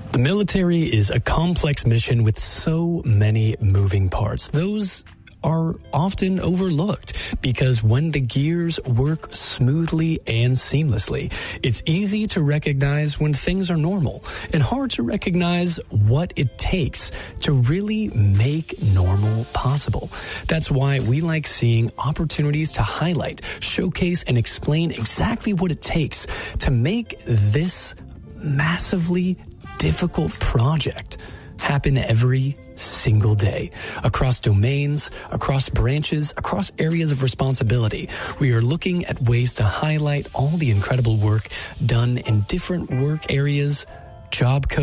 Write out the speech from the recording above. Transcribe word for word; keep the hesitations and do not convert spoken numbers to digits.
The military is a complex mission with so many moving parts. Those are often overlooked because when the gears work smoothly and seamlessly, it's easy to recognize when things are normal and hard to recognize what it takes to really make normal possible. That's why we like seeing opportunities to highlight, showcase, and explain exactly what it takes to make this massively difficult project happen every single day, across domains, across branches, across areas of responsibility. We are looking at ways to highlight all the incredible work done in different work areas, job codes,